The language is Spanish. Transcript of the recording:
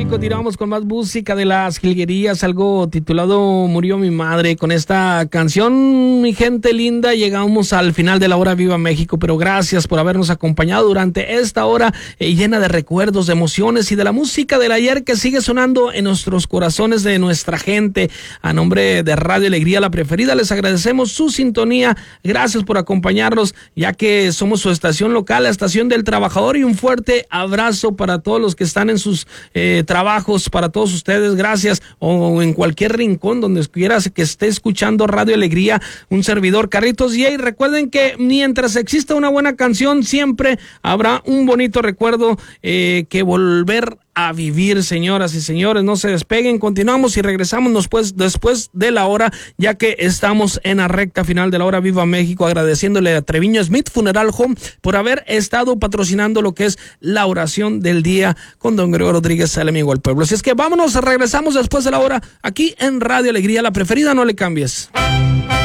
continuamos con más música de las jilguerías, algo titulado Murió mi madre. Con esta canción, mi gente linda, llegamos al final de la hora Viva México, pero gracias por habernos acompañado durante esta hora llena de recuerdos, de emociones y de la música del ayer que sigue sonando en nuestros corazones de nuestra gente. A nombre de Radio Alegría, la preferida, les agradecemos su sintonía. Gracias por acompañarnos, ya que somos su estación local, la estación del trabajador, y un fuerte abrazo para todos los que están en sus trabajos, para todos ustedes. Gracias. O en cualquier rincón donde quieras que esté escuchando Radio Alegría, un servidor, Carlitos J. Recuerden que mientras exista una buena canción, siempre habrá un bonito recuerdo que volver a vivir, señoras y señores. No se despeguen, continuamos y regresamos después de la hora, ya que estamos en la recta final de la hora Viva México, agradeciéndole a Treviño Smith Funeral Home por haber estado patrocinando lo que es la oración del día con don Gregorio Rodríguez, el amigo del pueblo. Así es que vámonos, regresamos después de la hora aquí en Radio Alegría, la preferida. No le cambies.